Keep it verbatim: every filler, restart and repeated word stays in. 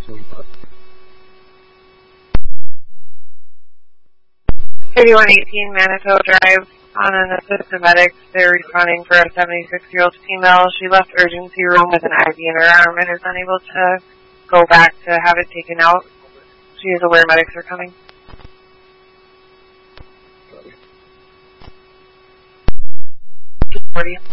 thirty-one eighteen Manitou Drive, on an assisted medic. They're responding for a seventy-six-year-old female. She left urgency room with an I V in her arm and is unable to go back to have it taken out. She is aware medics are coming. forty